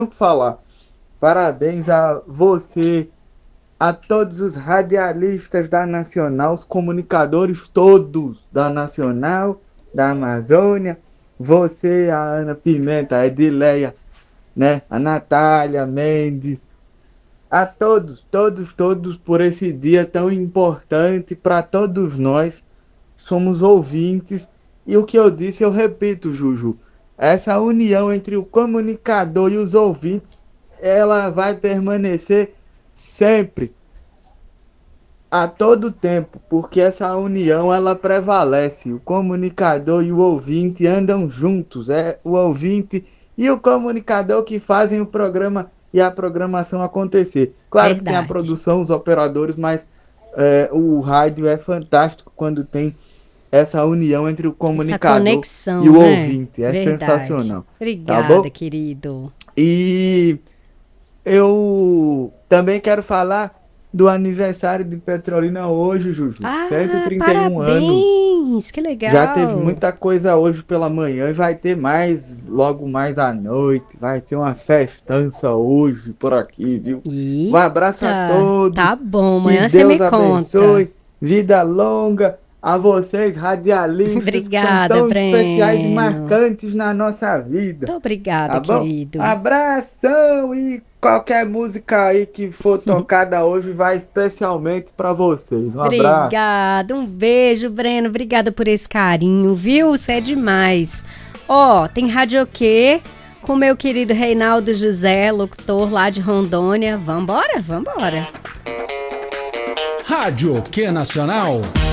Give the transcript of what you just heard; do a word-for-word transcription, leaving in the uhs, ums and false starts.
falar. Parabéns a você, a todos os radialistas da Nacional, os comunicadores todos da Nacional, da Amazônia, você, a Ana Pimenta, a Edileia, né, a Natália Mendes, a todos, todos, todos por esse dia tão importante para todos nós. Somos ouvintes e o que eu disse eu repito, Juju. Essa união entre o comunicador e os ouvintes, ela vai permanecer sempre, a todo tempo, porque essa união ela prevalece. O comunicador e o ouvinte andam juntos, é o ouvinte e o comunicador que fazem o programa e a programação acontecer. Claro que tem a Verdade. produção, os operadores, mas é, o rádio é fantástico quando tem essa união entre o Essa comunicador e conexão, o né? ouvinte. É Verdade. sensacional, tá Obrigada, bom? querido. E eu também quero falar do aniversário de Petrolina hoje, Juju. cento e Ah, trinta e um anos. parabéns! Que Já teve legal! muita coisa hoje pela manhã e vai ter mais logo mais à noite. Vai ser uma festança hoje por aqui, viu? Um abraço a Eita, todos. tá bom. Que Amanhã você me Deus conta. abençoe. Vida longa a vocês, radialistas, que são Obrigada, tão especiais e Breno. marcantes na nossa vida. Muito obrigada, Tá bom? querido. Abração e qualquer música aí que for tocada hoje vai especialmente para vocês. Um abraço. Obrigada, um beijo, Breno. Obrigada por esse carinho, viu? Você é demais. Ó, tem Radioquê com meu querido Reinaldo José, locutor lá de Rondônia. Vambora? Vambora. Rádio Q Nacional.